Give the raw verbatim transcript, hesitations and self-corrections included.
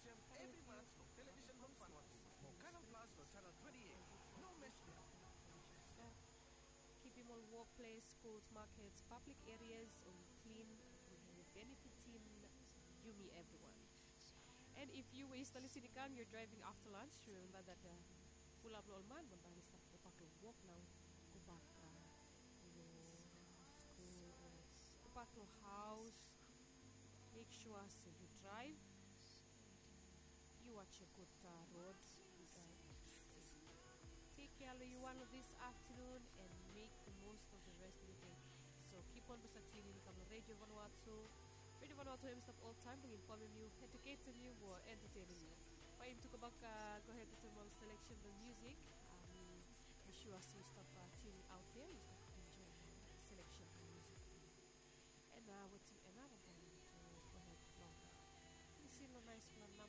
every month from television from Vanuatu, or Canal Plus or Channel twenty-eight. No mesh there. Keep him all workplace, schools, markets, public areas on clean, benefiting Yumi everyone. And if you were listening kan, you're driving after lunch, remember that uh, pull up all man, but by this time, go back to walk now, go back uh, to school, go back to house, make sure so you drive, you watch a good uh, road, you drive. Take care of you one of this afternoon and make the most of the rest of the day. So keep on tuning from the Radio Vanuatu. Radio Vanuatu him stop all time, informing you, educating you, or entertaining you. For him to go back, uh, go ahead to the selection of music. Um, be sure so you stop uh, tuning out there, you stop enjoying the selection of music. And uh, what's another one to go ahead longer. You see the nice one now.